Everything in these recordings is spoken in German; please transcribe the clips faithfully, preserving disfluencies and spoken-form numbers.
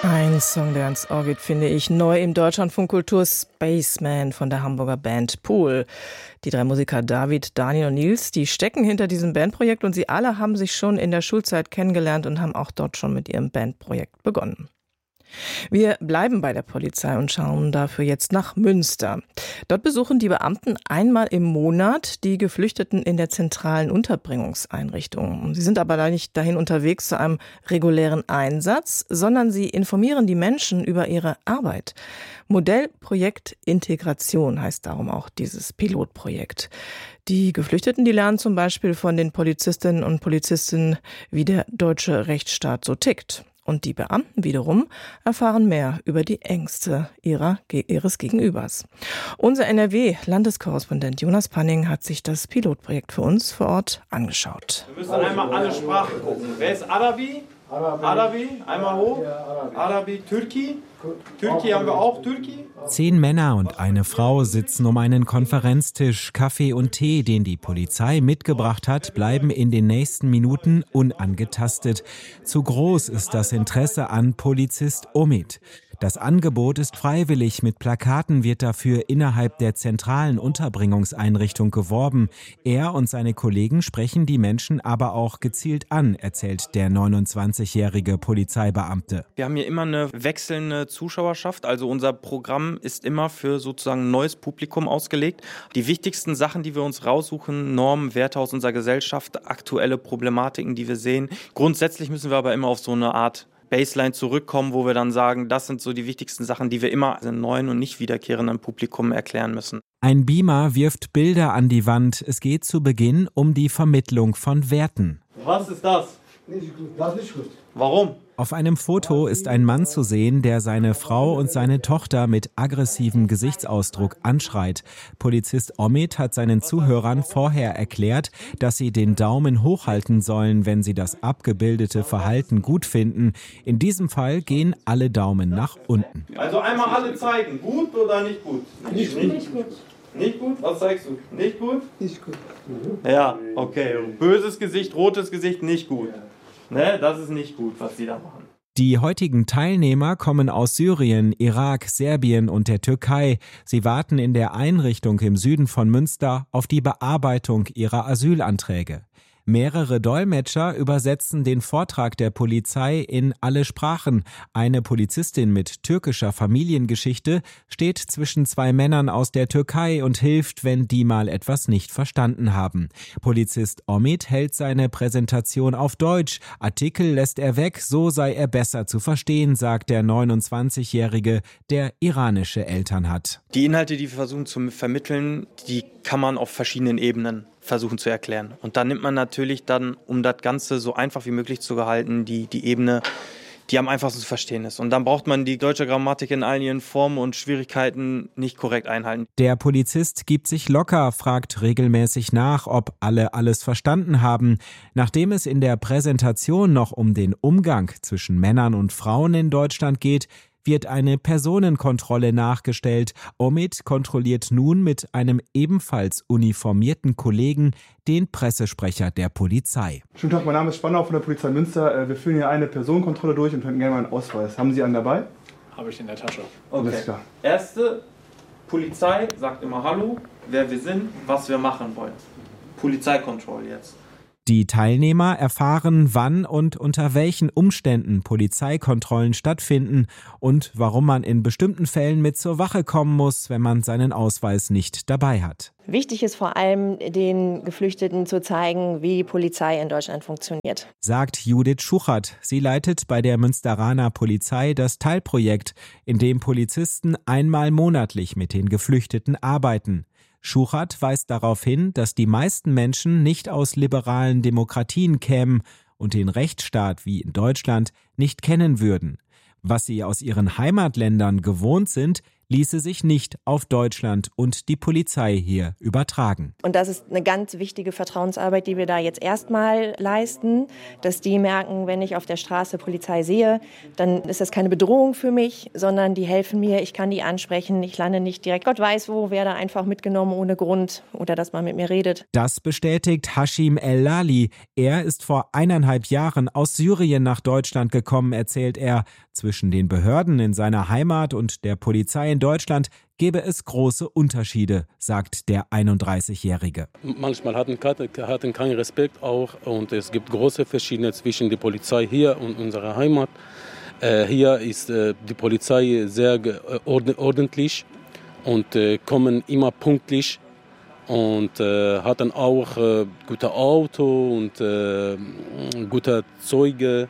Ein Song, der ans Ohr geht, finde ich. Neu im Deutschlandfunk Kultur Spaceman von der Hamburger Band Pool. Die drei Musiker David, Daniel und Nils, die stecken hinter diesem Bandprojekt und sie alle haben sich schon in der Schulzeit kennengelernt und haben auch dort schon mit ihrem Bandprojekt begonnen. Wir bleiben bei der Polizei und schauen dafür jetzt nach Münster. Dort besuchen die Beamten einmal im Monat die Geflüchteten in der zentralen Unterbringungseinrichtung. Sie sind aber da nicht dahin unterwegs zu einem regulären Einsatz, sondern sie informieren die Menschen über ihre Arbeit. Modellprojekt Integration heißt darum auch dieses Pilotprojekt. Die Geflüchteten, die lernen zum Beispiel von den Polizistinnen und Polizisten, wie der deutsche Rechtsstaat so tickt. Und die Beamten wiederum erfahren mehr über die Ängste ihrer, ihres Gegenübers. Unser N R W-Landeskorrespondent Jonas Panning hat sich das Pilotprojekt für uns vor Ort angeschaut. Wir müssen einmal alle Sprachen gucken. Wer ist Arabi? Arabi, Arabi. Einmal hoch. Arabi, Türki. Türki haben wir auch, Türki. Zehn Männer und eine Frau sitzen um einen Konferenztisch. Kaffee und Tee, den die Polizei mitgebracht hat, bleiben in den nächsten Minuten unangetastet. Zu groß ist das Interesse an Polizist Omid. Das Angebot ist freiwillig. Mit Plakaten wird dafür innerhalb der zentralen Unterbringungseinrichtung geworben. Er und seine Kollegen sprechen die Menschen aber auch gezielt an, erzählt der neunundzwanzigjährige Polizeibeamte. Wir haben hier immer eine wechselnde Zuschauerschaft. Also unser Programm ist immer für sozusagen ein neues Publikum ausgelegt. Die wichtigsten Sachen, die wir uns raussuchen, Normen, Werte aus unserer Gesellschaft, aktuelle Problematiken, die wir sehen. Grundsätzlich müssen wir aber immer auf so eine Art Baseline zurückkommen, wo wir dann sagen, das sind so die wichtigsten Sachen, die wir immer einem neuen und nicht wiederkehrenden Publikum erklären müssen. Ein Beamer wirft Bilder an die Wand. Es geht zu Beginn um die Vermittlung von Werten. Was ist das? Nicht gut, das ist nicht gut. Warum? Auf einem Foto ist ein Mann zu sehen, der seine Frau und seine Tochter mit aggressivem Gesichtsausdruck anschreit. Polizist Omid hat seinen Zuhörern vorher erklärt, dass sie den Daumen hochhalten sollen, wenn sie das abgebildete Verhalten gut finden. In diesem Fall gehen alle Daumen nach unten. Also einmal alle zeigen, gut oder nicht gut? Nicht gut. Nicht gut. Nicht gut? Was zeigst du? Nicht gut? Nicht gut. Ja, okay. Böses Gesicht, rotes Gesicht, nicht gut. Ne, das ist nicht gut, was sie da machen. Die heutigen Teilnehmer kommen aus Syrien, Irak, Serbien und der Türkei. Sie warten in der Einrichtung im Süden von Münster auf die Bearbeitung ihrer Asylanträge. Mehrere Dolmetscher übersetzen den Vortrag der Polizei in alle Sprachen. Eine Polizistin mit türkischer Familiengeschichte steht zwischen zwei Männern aus der Türkei und hilft, wenn die mal etwas nicht verstanden haben. Polizist Omid hält seine Präsentation auf Deutsch. Artikel lässt er weg, so sei er besser zu verstehen, sagt der neunundzwanzigjährige, der iranische Eltern hat. Die Inhalte, die wir versuchen zu vermitteln, die kann man auf verschiedenen Ebenen versuchen zu erklären. Und dann nimmt man natürlich dann, um das Ganze so einfach wie möglich zu gehalten, die, die Ebene, die am einfachsten zu verstehen ist. Und dann braucht man die deutsche Grammatik in allen ihren Formen und Schwierigkeiten nicht korrekt einhalten. Der Polizist gibt sich locker, fragt regelmäßig nach, ob alle alles verstanden haben. Nachdem es in der Präsentation noch um den Umgang zwischen Männern und Frauen in Deutschland geht, wird eine Personenkontrolle nachgestellt. Omid kontrolliert nun mit einem ebenfalls uniformierten Kollegen den Pressesprecher der Polizei. Schönen Tag, mein Name ist Spannau von der Polizei Münster. Wir führen hier eine Personenkontrolle durch und hätten gerne mal einen Ausweis. Haben Sie einen dabei? Habe ich in der Tasche. Okay. Alles klar. Erste, Polizei sagt immer Hallo, wer wir sind, was wir machen wollen. Polizeikontrolle jetzt. Die Teilnehmer erfahren, wann und unter welchen Umständen Polizeikontrollen stattfinden und warum man in bestimmten Fällen mit zur Wache kommen muss, wenn man seinen Ausweis nicht dabei hat. Wichtig ist vor allem, den Geflüchteten zu zeigen, wie die Polizei in Deutschland funktioniert, sagt Judith Schuchert. Sie leitet bei der Münsteraner Polizei das Teilprojekt, in dem Polizisten einmal monatlich mit den Geflüchteten arbeiten. Schuchert weist darauf hin, dass die meisten Menschen nicht aus liberalen Demokratien kämen und den Rechtsstaat wie in Deutschland nicht kennen würden. Was sie aus ihren Heimatländern gewohnt sind, ließe sich nicht auf Deutschland und die Polizei hier übertragen. Und das ist eine ganz wichtige Vertrauensarbeit, die wir da jetzt erstmal leisten, dass die merken, wenn ich auf der Straße Polizei sehe, dann ist das keine Bedrohung für mich, sondern die helfen mir, ich kann die ansprechen, ich lande nicht direkt Gott weiß wo, werde einfach mitgenommen ohne Grund oder dass man mit mir redet. Das bestätigt Hashim El-Lali. Er ist vor eineinhalb Jahren aus Syrien nach Deutschland gekommen, erzählt er. Zwischen den Behörden in seiner Heimat und der Polizei in Deutschland gebe es große Unterschiede, sagt der einunddreißigjährige. Manchmal hatten hatten keinen Respekt auch und es gibt große Verschiedene zwischen der Polizei hier und unserer Heimat. Äh, hier ist äh, die Polizei sehr äh, ordentlich und äh, kommen immer pünktlich und äh, hatten auch äh, gute Auto und äh, gute Zeuge.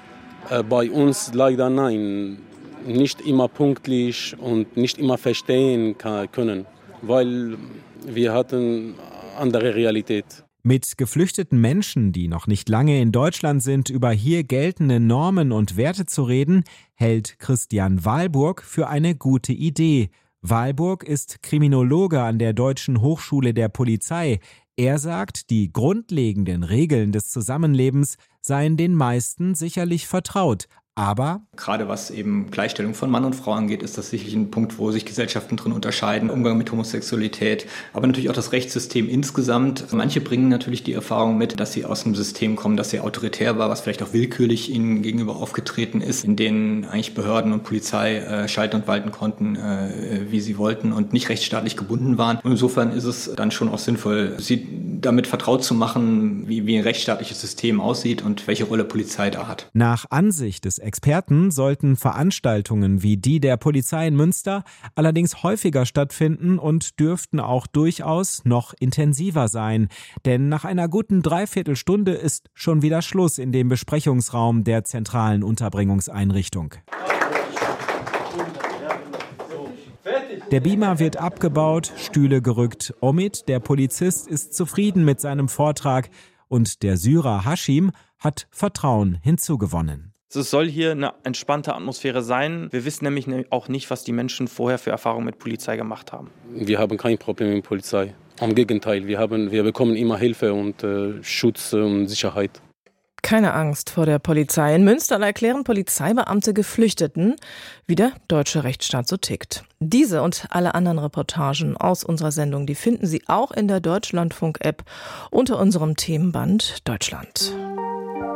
Äh, bei uns leider nein, nicht immer pünktlich und nicht immer verstehen können, weil wir hatten andere Realität. Mit geflüchteten Menschen, die noch nicht lange in Deutschland sind, über hier geltende Normen und Werte zu reden, hält Christian Wahlburg für eine gute Idee. Wahlburg ist Kriminologe an der Deutschen Hochschule der Polizei. Er sagt, die grundlegenden Regeln des Zusammenlebens seien den meisten sicherlich vertraut. Aber gerade was eben Gleichstellung von Mann und Frau angeht, ist das sicherlich ein Punkt, wo sich Gesellschaften drin unterscheiden. Umgang mit Homosexualität, aber natürlich auch das Rechtssystem insgesamt. Manche bringen natürlich die Erfahrung mit, dass sie aus einem System kommen, das sehr autoritär war, was vielleicht auch willkürlich ihnen gegenüber aufgetreten ist, in denen eigentlich Behörden und Polizei äh, schalten und walten konnten, äh, wie sie wollten und nicht rechtsstaatlich gebunden waren. Und insofern ist es dann schon auch sinnvoll, sie damit vertraut zu machen, wie, wie ein rechtsstaatliches System aussieht und welche Rolle Polizei da hat. Nach Ansicht des Experten sollten Veranstaltungen wie die der Polizei in Münster allerdings häufiger stattfinden und dürften auch durchaus noch intensiver sein. Denn nach einer guten Dreiviertelstunde ist schon wieder Schluss in dem Besprechungsraum der zentralen Unterbringungseinrichtung. Der Beamer wird abgebaut, Stühle gerückt. Omid, der Polizist, ist zufrieden mit seinem Vortrag und der Syrer Hashim hat Vertrauen hinzugewonnen. Es soll hier eine entspannte Atmosphäre sein. Wir wissen nämlich auch nicht, was die Menschen vorher für Erfahrungen mit Polizei gemacht haben. Wir haben kein Problem mit Polizei. Am Gegenteil, wir, haben, wir bekommen immer Hilfe und äh, Schutz und Sicherheit. Keine Angst vor der Polizei. In Münster erklären Polizeibeamte Geflüchteten, wie der deutsche Rechtsstaat so tickt. Diese und alle anderen Reportagen aus unserer Sendung, die finden Sie auch in der Deutschlandfunk-App unter unserem Themenband Deutschland.